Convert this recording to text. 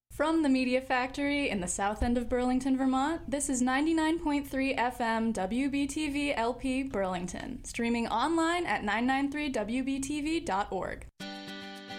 From the Media Factory in the south end of Burlington, Vermont, this is 99.3 FM WBTV LP Burlington, streaming online at 993wbtv.org.